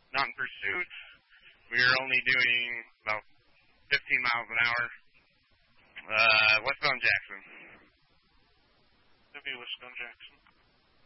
not in pursuit. We are only doing about 15 miles an hour. Westbound Jackson. W westbound Jackson.